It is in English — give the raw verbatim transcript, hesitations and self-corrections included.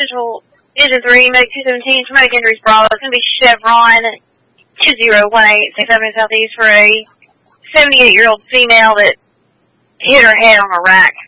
Central Division three, Medic two seventeen, traumatic injuries Bravo. It's going to be Chevron two zero one eight six seven Southeast for a seventy-eight-year-old female that hit her head on a rack